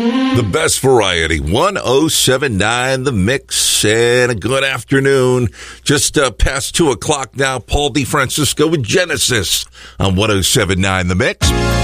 The best variety, 107.9 The Mix, and a good afternoon. Just past 2 o'clock now, Paul DeFrancisco with Genesis on 107.9 The Mix.